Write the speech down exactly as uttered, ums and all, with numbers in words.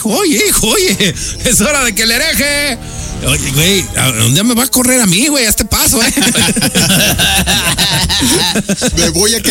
hijo, oye, hijo, oye, es hora de que el hereje. Oye, güey, un día me va a correr a mí, güey, a este paso, eh. Me voy a quedar